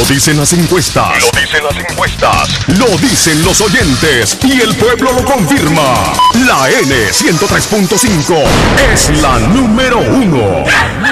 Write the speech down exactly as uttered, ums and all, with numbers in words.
dicen las encuestas. Lo dicen las encuestas. Lo dicen los oyentes. Y el pueblo lo confirma. La N ciento tres punto cinco es la número uno.